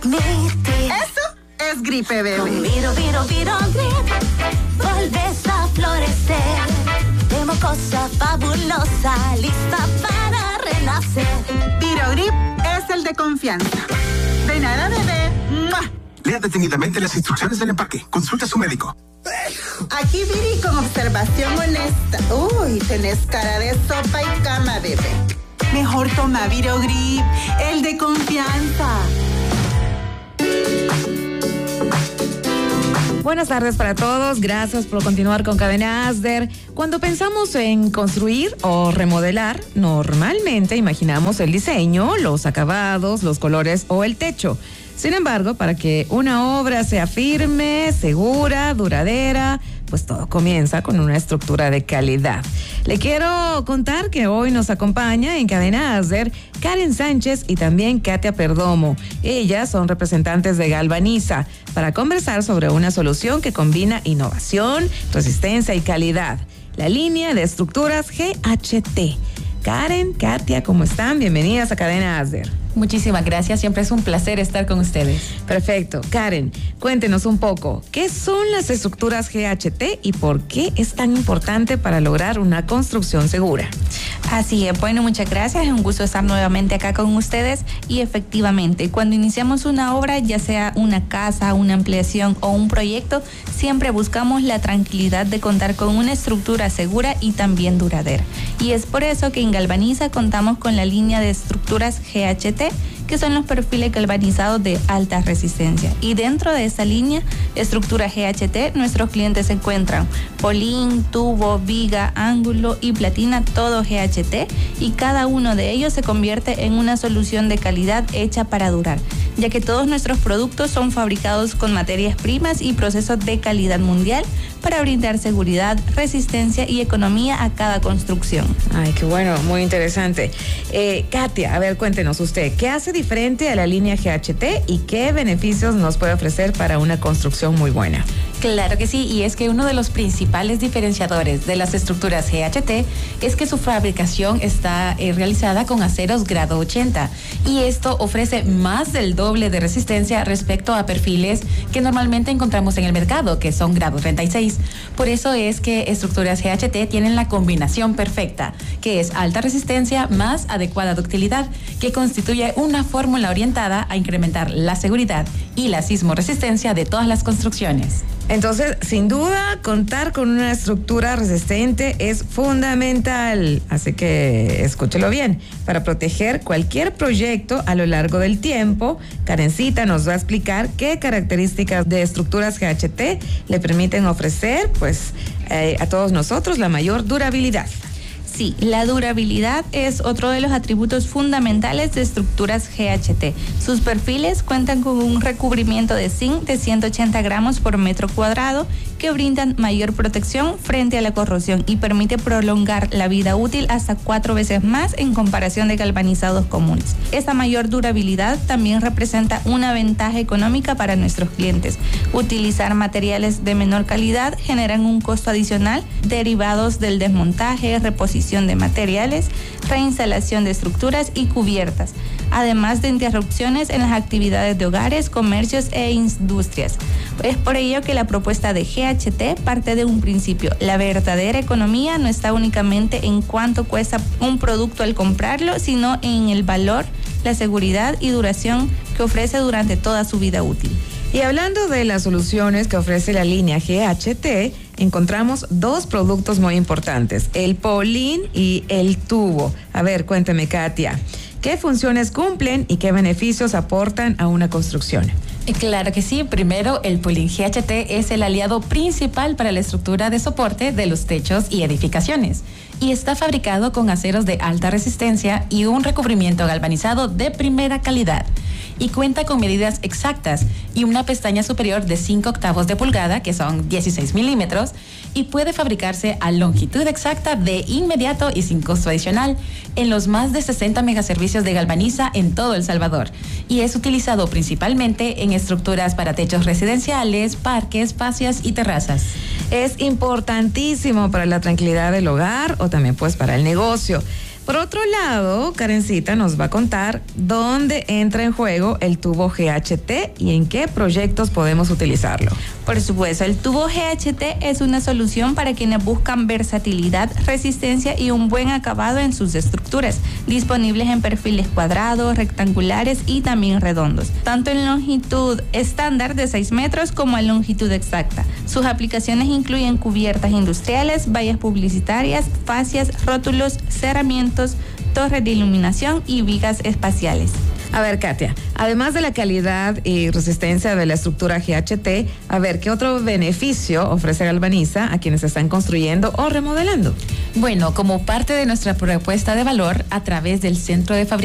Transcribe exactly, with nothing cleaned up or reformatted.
Transmitir. Eso es gripe, bebé. Con Viro, Viro, Viro Grip, volves a florecer. De mocosa fabulosa, lista para renacer. Viro Grip es el de confianza. De nada, bebé. ¡Mua! Lea detenidamente las instrucciones del empaque. Consulta a su médico. Aquí Viri con observación honesta. Uy, tenés cara de sopa y cama, bebé. Mejor toma Viro Grip, el de confianza. Buenas tardes para todos, gracias por continuar con Cadena Asder. Cuando pensamos en construir o remodelar, normalmente imaginamos el diseño, los acabados, los colores o el techo. Sin embargo, para que una obra sea firme, segura, duradera, pues todo comienza con una estructura de calidad. Le quiero contar que hoy nos acompaña en Cadena Asder Karen Sánchez y también Katia Perdomo. Ellas son representantes de Galvaniza para conversar sobre una solución que combina innovación, resistencia y calidad. La línea de estructuras G H T. Karen, Katia, ¿cómo están? Bienvenidas a Cadena Asder. Muchísimas gracias, siempre es un placer estar con ustedes. Perfecto. Karen, cuéntenos un poco, ¿qué son las estructuras G H T y por qué es tan importante para lograr una construcción segura? Así es, bueno, muchas gracias, es un gusto estar nuevamente acá con ustedes y efectivamente, cuando iniciamos una obra, ya sea una casa, una ampliación o un proyecto, siempre buscamos la tranquilidad de contar con una estructura segura y también duradera. Y es por eso que en Galvaniza contamos con la línea de estructuras G H T, que son los perfiles galvanizados de alta resistencia. Y dentro de esa línea, estructura G H T, nuestros clientes encuentran polín, tubo, viga, ángulo y platina, todo G H T, y cada uno de ellos se convierte en una solución de calidad hecha para durar, ya que todos nuestros productos son fabricados con materias primas y procesos de calidad mundial para brindar seguridad, resistencia y economía a cada construcción. Ay, qué bueno, muy interesante. Eh, Katia, a ver, cuéntenos usted, ¿qué hace diferente a la línea G H T y qué beneficios nos puede ofrecer para una construcción muy buena? Claro que sí, y es que uno de los principales diferenciadores de las estructuras G H T es que su fabricación está eh, realizada con aceros grado ochenta, y esto ofrece más del doble de resistencia respecto a perfiles que normalmente encontramos en el mercado, que son grado treinta y seis. Por eso es que estructuras G H T tienen la combinación perfecta, que es alta resistencia más adecuada ductilidad, que constituye una fórmula orientada a incrementar la seguridad y la sismoresistencia de todas las construcciones. Entonces, sin duda, contar con una estructura resistente es fundamental. Así que escúchelo bien. Para proteger cualquier proyecto a lo largo del tiempo, Karencita nos va a explicar qué características de estructuras G H T le permiten ofrecer, pues, eh, a todos nosotros la mayor durabilidad. Sí, la durabilidad es otro de los atributos fundamentales de estructuras G H T. Sus perfiles cuentan con un recubrimiento de zinc de ciento ochenta gramos por metro cuadrado que brindan mayor protección frente a la corrosión y permite prolongar la vida útil hasta cuatro veces más en comparación de galvanizados comunes. Esta mayor durabilidad también representa una ventaja económica para nuestros clientes. Utilizar materiales de menor calidad generan un costo adicional derivados del desmontaje, reposición de materiales, reinstalación de estructuras y cubiertas, además de interrupciones en las actividades de hogares, comercios e industrias. Es por ello que la propuesta de G H T parte de un principio: la verdadera economía no está únicamente en cuánto cuesta un producto al comprarlo, sino en el valor, la seguridad y duración que ofrece durante toda su vida útil. Y hablando de las soluciones que ofrece la línea G H T, encontramos dos productos muy importantes, el polín y el tubo. A ver, cuénteme, Katia, ¿qué funciones cumplen y qué beneficios aportan a una construcción? Claro que sí. Primero, el polín G H T es el aliado principal para la estructura de soporte de los techos y edificaciones, y está fabricado con aceros de alta resistencia y un recubrimiento galvanizado de primera calidad, y cuenta con medidas exactas y una pestaña superior de cinco octavos de pulgada, que son dieciséis milímetros, y puede fabricarse a longitud exacta de inmediato y sin costo adicional en los más de sesenta megaservicios de Galvaniza en todo El Salvador, y es utilizado principalmente en estructuras para techos residenciales, parques, patios y terrazas. Es importantísimo para la tranquilidad del hogar o también pues para el negocio. Por otro lado, Karencita nos va a contar dónde entra en juego el tubo G H T y en qué proyectos podemos utilizarlo. Por supuesto, el tubo G H T es una solución para quienes buscan versatilidad, resistencia y un buen acabado en sus estructuras, disponibles en perfiles cuadrados, rectangulares y también redondos, tanto en longitud estándar de seis metros como en longitud exacta. Sus aplicaciones incluyen cubiertas industriales, vallas publicitarias, fascias, rótulos, cerramientos, torres de iluminación y vigas espaciales. A ver, Katia, además de la calidad y resistencia de la estructura G H T, a ver, ¿qué otro beneficio ofrece Galvaniza a quienes están construyendo o remodelando? Bueno, como parte de nuestra propuesta de valor a través del Centro de Fabricación